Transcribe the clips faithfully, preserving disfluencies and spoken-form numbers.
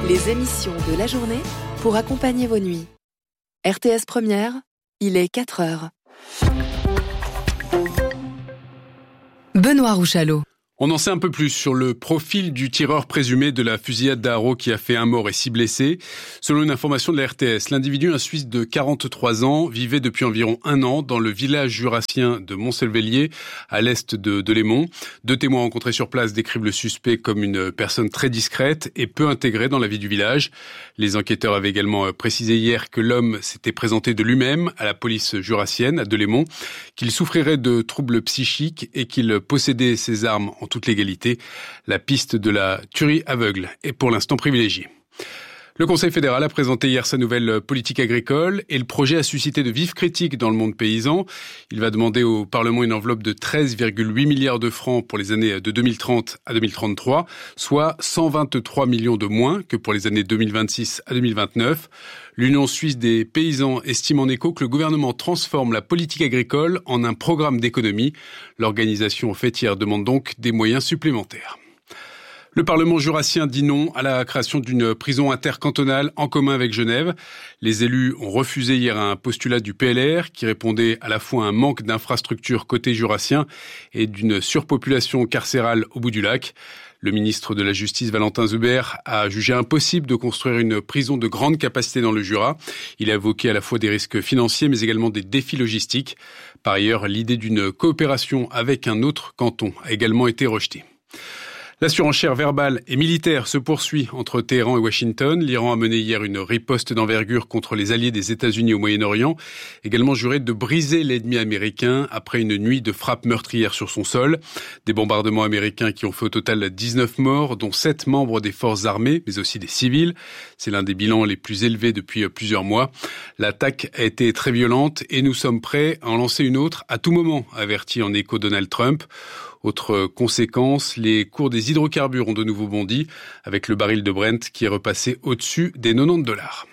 Les émissions de la journée pour accompagner vos nuits. R T S Première, il est quatre heures. Benoît Rouchalot. On en sait un peu plus sur le profil du tireur présumé de la fusillade d'Haro qui a fait un mort et six blessés. Selon une information de la R T S, l'individu, un Suisse de quarante-trois ans, vivait depuis environ un an dans le village jurassien de Montselvellier, à l'est de, de Lémont. Deux témoins rencontrés sur place décrivent le suspect comme une personne très discrète et peu intégrée dans la vie du village. Les enquêteurs avaient également précisé hier que l'homme s'était présenté de lui-même à la police jurassienne de Lémont, qu'il souffrirait de troubles psychiques et qu'il possédait ses armes en toute légalité. La piste de la tuerie aveugle est pour l'instant privilégiée. Le Conseil fédéral a présenté hier sa nouvelle politique agricole et le projet a suscité de vives critiques dans le monde paysan. Il va demander au Parlement une enveloppe de treize virgule huit milliards de francs pour les années de deux mille trente à deux mille trente-trois, soit cent vingt-trois millions de moins que pour les années deux mille vingt-six à deux mille vingt-neuf. L'Union suisse des paysans estime en écho que le gouvernement transforme la politique agricole en un programme d'économie. L'organisation fêtière demande donc des moyens supplémentaires. Le Parlement jurassien dit non à la création d'une prison intercantonale en commun avec Genève. Les élus ont refusé hier un postulat du P L R qui répondait à la fois à un manque d'infrastructures côté jurassien et d'une surpopulation carcérale au bout du lac. Le ministre de la Justice, Valentin Zuber, a jugé impossible de construire une prison de grande capacité dans le Jura. Il a évoqué à la fois des risques financiers mais également des défis logistiques. Par ailleurs, l'idée d'une coopération avec un autre canton a également été rejetée. La surenchère verbale et militaire se poursuit entre Téhéran et Washington. L'Iran a mené hier une riposte d'envergure contre les alliés des États-Unis au Moyen-Orient, également juré de briser l'ennemi américain après une nuit de frappes meurtrières sur son sol. Des bombardements américains qui ont fait au total dix-neuf morts, dont sept membres des forces armées, mais aussi des civils. C'est l'un des bilans les plus élevés depuis plusieurs mois. L'attaque a été très violente et nous sommes prêts à en lancer une autre à tout moment, a averti en écho Donald Trump. Autre conséquence, les cours des hydrocarbures ont de nouveau bondi, avec le baril de Brent qui est repassé au-dessus des quatre-vingt-dix dollars.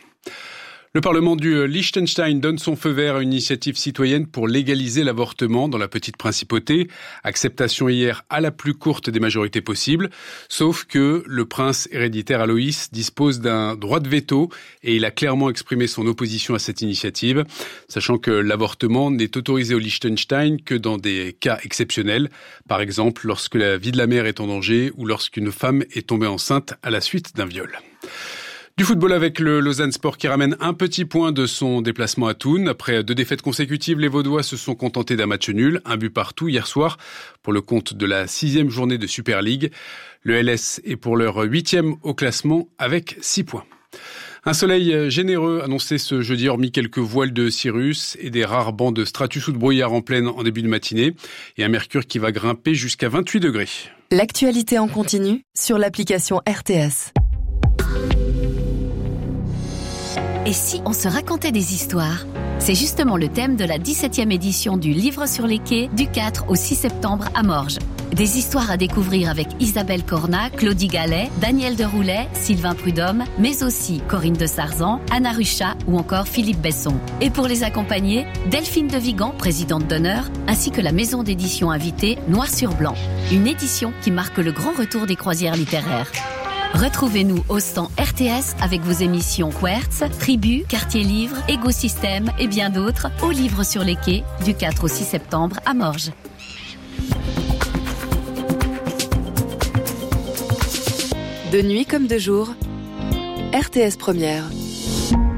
Le Parlement du Liechtenstein donne son feu vert à une initiative citoyenne pour légaliser l'avortement dans la petite principauté. Acceptation hier à la plus courte des majorités possibles. Sauf que le prince héréditaire Aloïs dispose d'un droit de veto et il a clairement exprimé son opposition à cette initiative, sachant que l'avortement n'est autorisé au Liechtenstein que dans des cas exceptionnels. Par exemple, lorsque la vie de la mère est en danger ou lorsqu'une femme est tombée enceinte à la suite d'un viol. Du football avec le Lausanne Sport qui ramène un petit point de son déplacement à Thun. Après deux défaites consécutives, les Vaudois se sont contentés d'un match nul, un but partout hier soir pour le compte de la sixième journée de Super League. Le L S est pour leur huitième au classement avec six points. Un soleil généreux annoncé ce jeudi hormis quelques voiles de cirrus et des rares bancs de stratus ou de brouillard en pleine en début de matinée et un mercure qui va grimper jusqu'à vingt-huit degrés. L'actualité en continu sur l'application R T S. Et si on se racontait des histoires ? C'est justement le thème de la dix-septième édition du Livre sur les quais du quatre au six septembre à Morges. Des histoires à découvrir avec Isabelle Cornat, Claudie Gallet, Daniel Deroulet, Sylvain Prudhomme, mais aussi Corinne de Sarzan, Anna Ruchat ou encore Philippe Besson. Et pour les accompagner, Delphine de Vigan, présidente d'honneur, ainsi que la maison d'édition invitée Noir sur Blanc. Une édition qui marque le grand retour des croisières littéraires. Retrouvez-nous au stand R T S avec vos émissions Quertz, Tribu, Quartier Livre, Écosystème et bien d'autres au Livre sur les quais du quatre au six septembre à Morges. De nuit comme de jour, R T S Première.